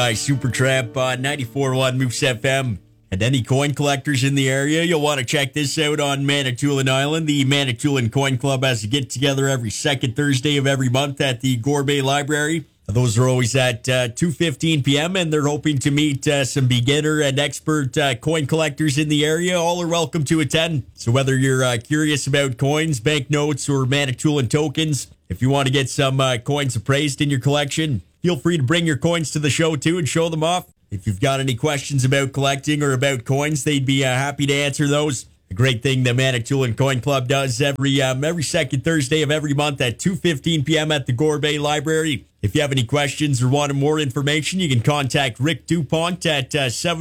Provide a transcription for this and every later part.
Supertramp on 94.1 Moose FM. And any coin collectors in the area, you'll want to check this out on Manitoulin Island. The Manitoulin Coin Club has a get-together every second Thursday of every month at the Gore Bay Library. Those are always at 2:15 p.m., and they're hoping to meet some beginner and expert coin collectors in the area. All are welcome to attend. So whether you're curious about coins, banknotes, or Manitoulin tokens, if you want to get some coins appraised in your collection, feel free to bring your coins to the show, too, and show them off. If you've got any questions about collecting or about coins, they'd be happy to answer those. A great thing the Manitoulin Coin Club does every second Thursday of every month at 2:15 p.m. at the Gore Bay Library. If you have any questions or want more information, you can contact Rick DuPont at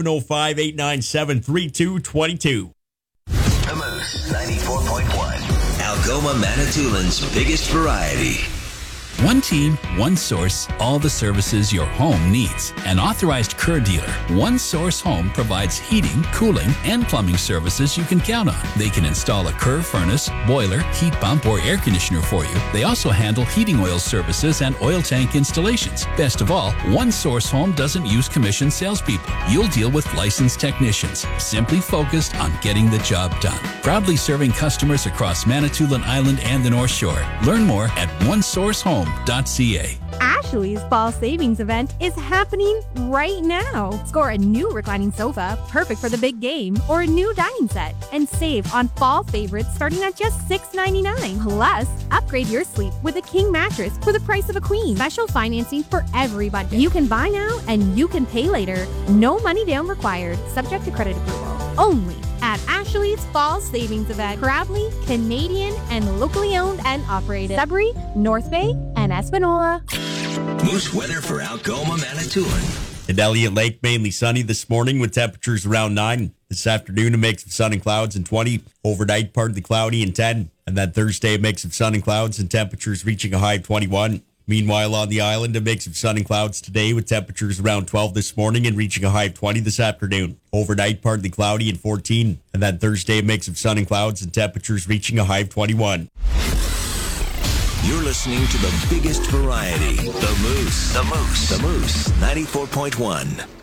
705-897-3222. The Moose 94.1. Algoma Manitoulin's biggest variety. One team, one source, all the services your home needs. An authorized Kerr dealer, One Source Home provides heating, cooling, and plumbing services you can count on. They can install a Kerr furnace, boiler, heat pump, or air conditioner for you. They also handle heating oil services and oil tank installations. Best of all, One Source Home doesn't use commissioned salespeople. You'll deal with licensed technicians, simply focused on getting the job done. Proudly serving customers across Manitoulin Island and the North Shore. Learn more at onesourcehome.ca. Ashley's Fall Savings event is happening right now. Score a new reclining sofa, perfect for the big game, or a new dining set, and save on fall favorites starting at just $6.99. Plus, upgrade your sleep with a king mattress for the price of a queen. Special financing for every budget. You can buy now and you can pay later. No money down required, subject to credit approval. Only at Ashley's Fall Savings event. Proudly Canadian and locally owned and operated. Sudbury, North Bay, and Espanola. Moose weather for Algoma, Manitoulin. In Elliott Lake, mainly sunny this morning with temperatures around 9. This afternoon, a mix of sun and clouds and 20. Overnight, partly cloudy and 10. And then Thursday, a mix of sun and clouds and temperatures reaching a high of 21. Meanwhile, on the island, a mix of sun and clouds today with temperatures around 12 this morning and reaching a high of 20 this afternoon. Overnight, partly cloudy and 14. And then Thursday, a mix of sun and clouds and temperatures reaching a high of 21. You're listening to the biggest variety, The Moose. The Moose. The Moose 94.1.